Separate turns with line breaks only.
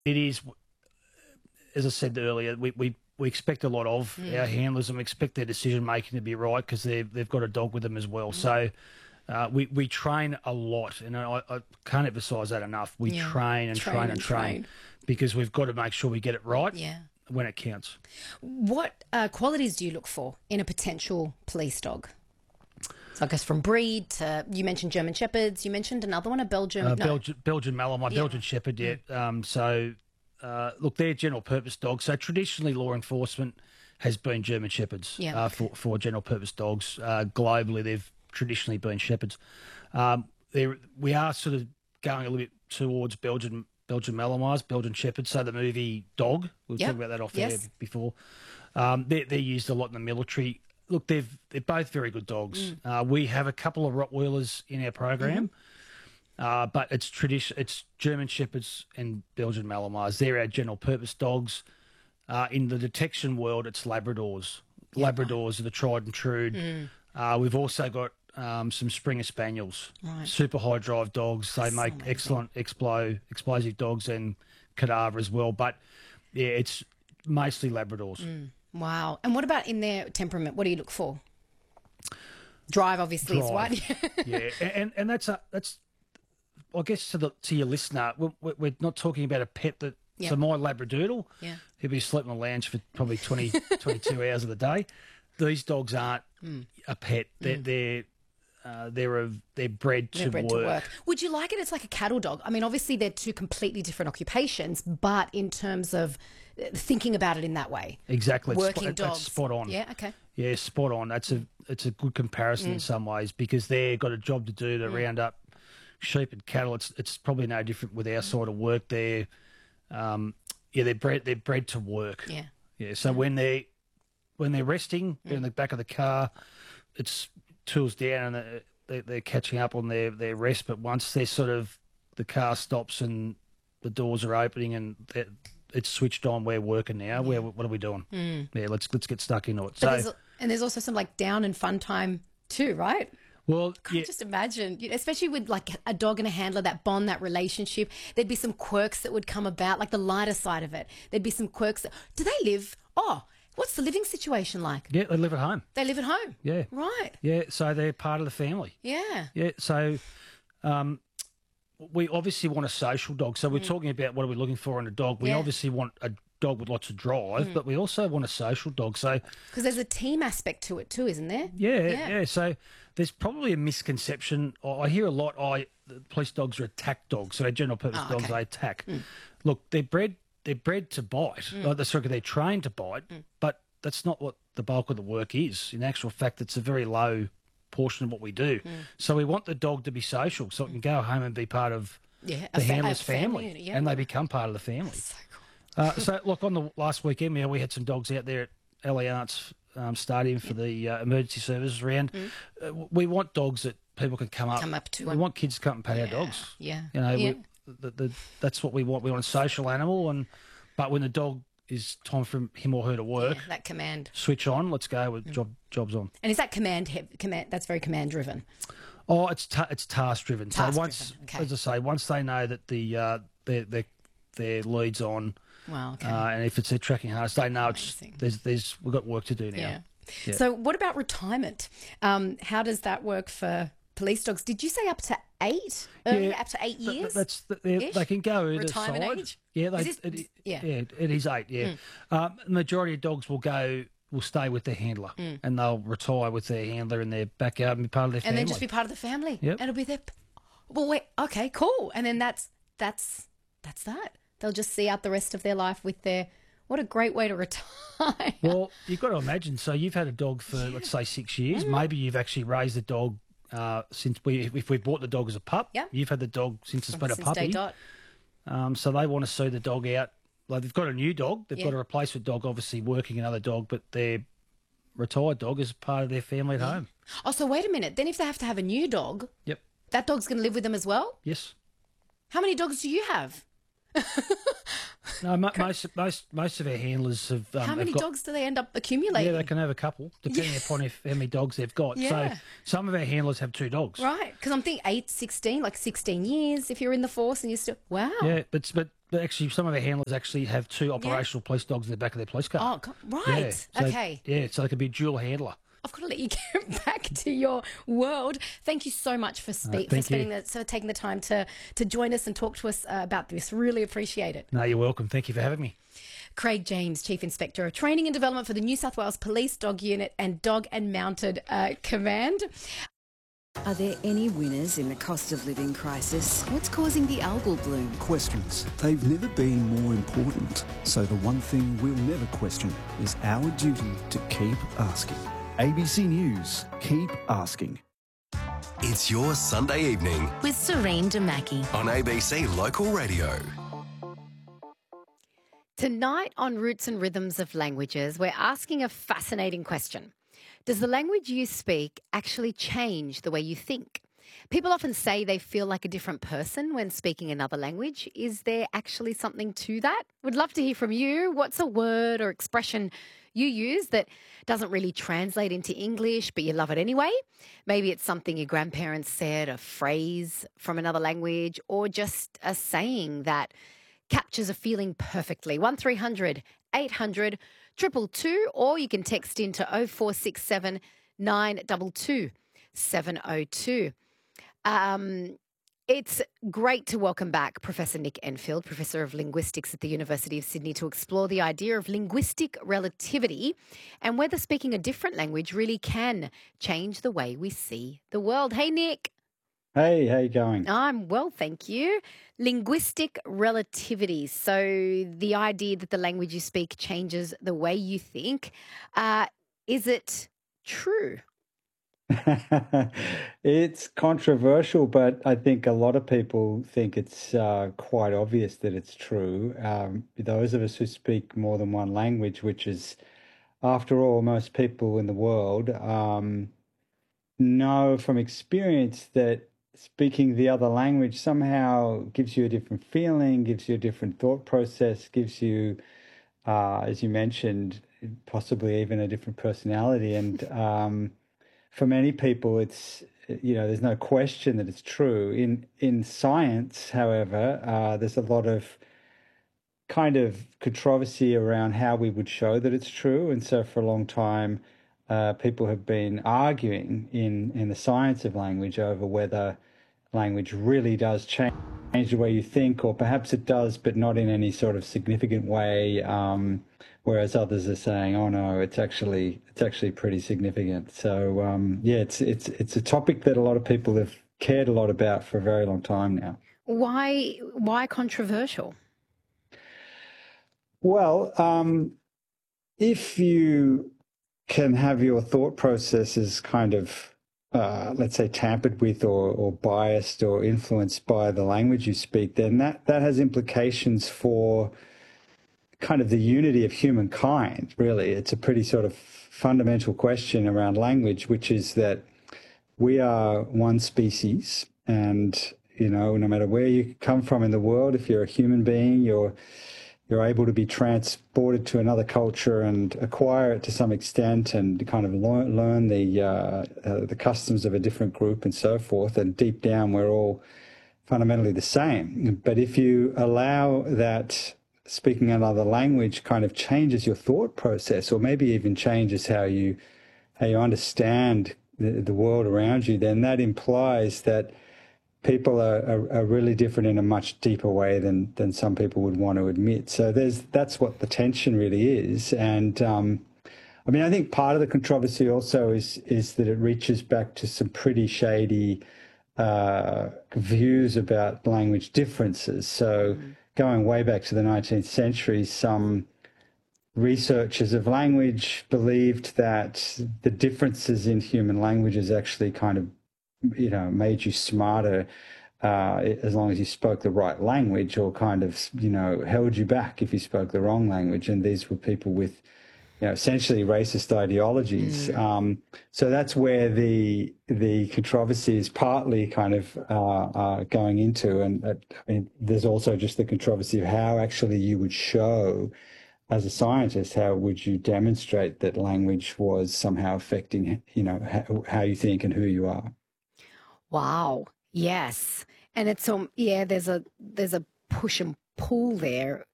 It is, as I said earlier, we expect a lot of our handlers, and we expect their decision making to be right because they've got a dog with them as well. So we train a lot, and I can't emphasise that enough. We train and train because we've got to make sure we get it right when it counts.
What qualities do you look for in a potential police dog? So I guess from breed to, you mentioned German Shepherds, you mentioned another one, a Belgian...
Belgian Malinois, Belgian Shepherd, look, they're general purpose dogs. So traditionally law enforcement has been German Shepherds for general purpose dogs. Globally, they've traditionally been Shepherds. We are sort of going a little bit towards Belgian Malinois, Belgian Shepherds. So the movie Dog, we were talking about that off air before. They're used a lot in the military. Look, they're both very good dogs. We have a couple of Rottweilers in our program, but it's German Shepherds and Belgian Malinois. They're our general purpose dogs. In the detection world, it's Labradors. Labradors are the tried and true. We've also got some Springer Spaniels, super high drive dogs. They make excellent explosive dogs and cadaver as well. But yeah, it's mostly Labradors.
Wow. And what about in their temperament? What do you look for? Drive, obviously, is one.
and that's I guess to your listener, we're not talking about a pet that. So my Labradoodle, he'll be sleeping on the lounge for probably 22 hours of the day. These dogs aren't a pet. They're bred to work.
Would you like it? It's like a cattle dog. I mean, obviously they're two completely different occupations, but in terms of thinking about it in that way,
exactly,
working dogs,
that's spot on.
Yeah, okay,
yeah, spot on. It's a good comparison in some ways because they've got a job to do to round up sheep and cattle. It's probably no different with our sort of work. They're bred to work. Yeah. So when they're resting, they're in the back of the car. It's tools down and they're catching up on their rest. But once they're the car stops and the doors are opening and it's switched on, we're working now. What are we doing? Yeah, let's get stuck into it.
But there's also some like down and fun time too, right?
Well,
I can't just imagine, especially with like a dog and a handler, that bond, that relationship. There'd be some quirks that would come about, like the lighter side of it. There'd be some quirks. Do they live? What's the living situation like?
Yeah, they live at home.
They live at home?
Yeah.
Right.
Yeah, so they're part of the family.
Yeah.
Yeah, so we obviously want a social dog. So we're talking about what are we looking for in a dog. We obviously want a dog with lots of drive, but we also want a social dog. So
because there's a team aspect to it too, isn't there?
Yeah. So there's probably a misconception. I hear a lot, police dogs are attack dogs. So they're general purpose dogs, they attack. Look, they're bred to bite. They're trained to bite, but that's not what the bulk of the work is. In actual fact, it's a very low portion of what we do. So we want the dog to be social so it can go home and be part of the handler's family, and they become part of the family.
That's so cool.
So look, on the last weekend, we had some dogs out there at Allianz Stadium for the emergency services round. We want dogs that people can come up to. We want kids to come and pet our dogs.
Yeah.
That's what we want. We want a social animal, but when the dog is time for him or her to work,
that command
switch on. Let's go with jobs on.
And is that command? That's very command driven.
Oh, it's task driven. So once, as I say, once they know that their lead's on.
Wow. Okay.
And if it's a tracking harness, they know we've got work to do now.
Yeah. So what about retirement? How does that work for police dogs? Did you say up to 8? Up to 8 years?
They can go either
retirement
side.
Age?
Yeah, it is 8. Yeah, majority of dogs will stay with their handler, and they'll retire with their handler in their backyard and be part of their family.
And then just be part of the family.
Yep.
And it'll be their. Well, wait. Okay, cool. And then that's that. They'll just see out the rest of their life with their. What a great way to retire.
Well, you've got to imagine. So you've had a dog for let's say 6 years. Maybe you've actually raised the dog since if we bought the dog as a pup.
Yeah.
You've had the dog since it's been a puppy.
Day dot.
So they want to see the dog out. Like they've got a new dog. They've got a replacement dog, obviously working another dog, but their retired dog is part of their family at home.
Oh, so wait a minute. Then if they have to have a new dog, that dog's going to live with them as well?
Yes.
How many dogs do you have?
No, most of our handlers have.
How many dogs do they end up accumulating?
Yeah, they can have a couple, depending upon how many dogs they've got.
Yeah.
So some of our handlers have 2 dogs.
Right, because I'm thinking 8, 16, like 16 years if you're in the force and you're still... Wow.
Yeah, but actually some of our handlers actually have 2 operational police dogs in the back of their police car.
Oh, right.
Yeah.
Okay.
Yeah, so they could be a dual handler.
I've got to let you get back to your world. Thank you so much for taking the time to join us and talk to us about this. Really appreciate it.
No, you're welcome. Thank you for having me.
Craig James, Chief Inspector of Training and Development for the New South Wales Police Dog Unit and Dog and Mounted Command.
Are there any winners in the cost of living crisis? What's causing the algal bloom?
Questions. They've never been more important. So the one thing we'll never question is our duty to keep asking. ABC News, keep asking.
It's your Sunday evening
with Serene Damaki
on ABC Local Radio.
Tonight on Roots and Rhythms of Languages, we're asking a fascinating question. Does the language you speak actually change the way you think? People often say they feel like a different person when speaking another language. Is there actually something to that? Would love to hear from you. What's a word or expression you use that doesn't really translate into English, but you love it anyway? Maybe it's something your grandparents said, a phrase from another language, or just a saying that captures a feeling perfectly. 1300 800 222, or you can text into 0467 922 702. It's great to welcome back Professor Nick Enfield, Professor of Linguistics at the University of Sydney, to explore the idea of linguistic relativity and whether speaking a different language really can change the way we see the world. Hey, Nick.
Hey, how you going?
I'm well, thank you. Linguistic relativity. So the idea that the language you speak changes the way you think. Is it true?
It's controversial, but I think a lot of people think it's quite obvious that it's true. Those of us who speak more than one language, which is, after all, most people in the world, know from experience that speaking the other language somehow gives you a different feeling, gives you a different thought process, gives you, as you mentioned, possibly even a different personality. And for many people, it's, there's no question that it's true. In science, however, there's a lot of kind of controversy around how we would show that it's true. And so for a long time, people have been arguing in the science of language over whether language really does change the way you think, or perhaps it does, but not in any sort of significant way. Whereas others are saying, "Oh no, it's actually pretty significant." So it's a topic that a lot of people have cared a lot about for a very long time now.
Why controversial?
Well, if you can have your thought processes kind of, let's say, tampered with or biased or influenced by the language you speak, then that has implications for kind of the unity of humankind, really. It's a pretty sort of fundamental question around language, which is that we are one species, and, no matter where you come from in the world, if you're a human being, you're able to be transported to another culture and acquire it to some extent and kind of learn the customs of a different group and so forth. And deep down, we're all fundamentally the same. But if you allow that speaking another language kind of changes your thought process, or maybe even changes how you understand the world around you, then that implies that people are really different in a much deeper way than some people would want to admit. So that's what the tension really is. And I think part of the controversy also is that it reaches back to some pretty shady views about language differences. So going way back to the 19th century, some researchers of language believed that the differences in human languages actually kind of, made you smarter as long as you spoke the right language, or kind of, held you back if you spoke the wrong language. And these were people with essentially racist ideologies. So that's where the controversy is partly kind of going into, and I mean, there's also just the controversy of how actually you would show, as a scientist, how would you demonstrate that language was somehow affecting, how you think and who you are.
Wow. Yes. And it's there's a push and pull there